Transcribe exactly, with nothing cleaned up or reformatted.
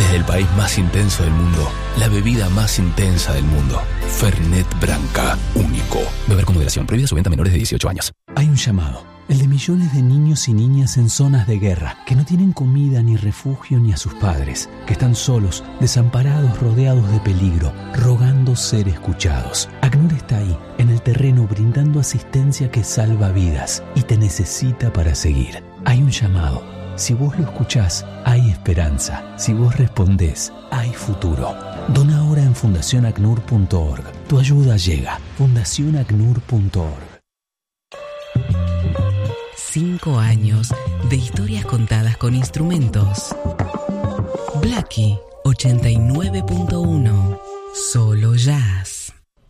Desde el país más intenso del mundo, la bebida más intensa del mundo. Fernet Branca, único. Beber con moderación, prohibida su venta a menores de dieciocho años. Hay un llamado, el de millones de niños y niñas en zonas de guerra, que no tienen comida ni refugio ni a sus padres, que están solos, desamparados, rodeados de peligro, rogando ser escuchados. ACNUR está ahí, en el terreno, brindando asistencia que salva vidas y te necesita para seguir. Hay un llamado. Si vos lo escuchás, hay esperanza. Si vos respondés, hay futuro. Dona ahora en fundación acnur punto org. Tu ayuda llega. fundación acnur punto org. Cinco años de historias contadas con instrumentos. Blackie ochenta y nueve punto uno. Solo jazz.